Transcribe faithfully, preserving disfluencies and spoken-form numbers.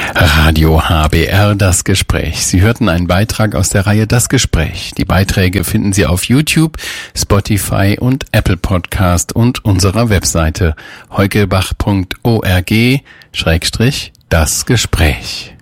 Radio H B R, das Gespräch. Sie hörten einen Beitrag aus der Reihe Das Gespräch. Die Beiträge finden Sie auf YouTube, Spotify und Apple Podcast und unserer Webseite heugel bach punkt org Schrägstrich das Gespräch.